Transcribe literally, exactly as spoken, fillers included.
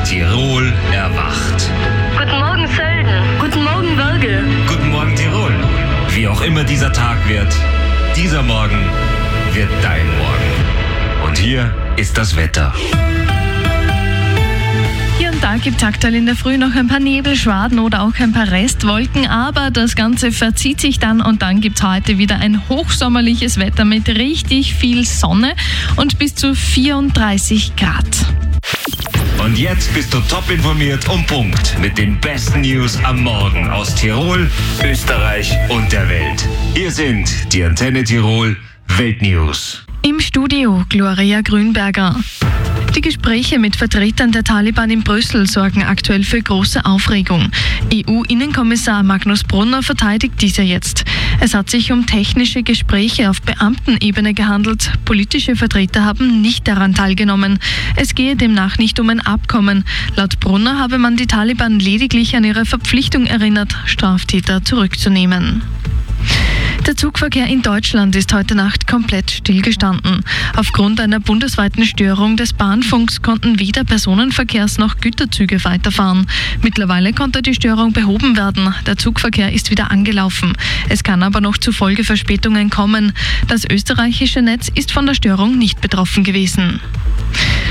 Tirol erwacht. Guten Morgen, Sölden. Guten Morgen, Wörgl. Guten Morgen, Tirol. Wie auch immer dieser Tag wird, dieser Morgen wird dein Morgen. Und hier ist das Wetter. Hier und da gibt es aktuell in der Früh noch ein paar Nebelschwaden oder auch ein paar Restwolken, aber das Ganze verzieht sich dann und dann gibt es heute wieder ein hochsommerliches Wetter mit richtig viel Sonne und bis zu vierunddreißig Grad. Und jetzt bist du top informiert und Punkt mit den besten News am Morgen aus Tirol, Österreich und der Welt. Hier sind die Antenne Tirol Weltnews. Im Studio Gloria Grünberger. Die Gespräche mit Vertretern der Taliban in Brüssel sorgen aktuell für große Aufregung. E U-Innenkommissar Magnus Brunner verteidigt diese jetzt. Es hat sich um technische Gespräche auf Beamtenebene gehandelt. Politische Vertreter haben nicht daran teilgenommen. Es gehe demnach nicht um ein Abkommen. Laut Brunner habe man die Taliban lediglich an ihre Verpflichtung erinnert, Straftäter zurückzunehmen. Der Zugverkehr in Deutschland ist heute Nacht komplett stillgestanden. Aufgrund einer bundesweiten Störung des Bahnfunks konnten weder Personenverkehrs- noch Güterzüge weiterfahren. Mittlerweile konnte die Störung behoben werden. Der Zugverkehr ist wieder angelaufen. Es kann aber noch zu Folgeverspätungen kommen. Das österreichische Netz ist von der Störung nicht betroffen gewesen.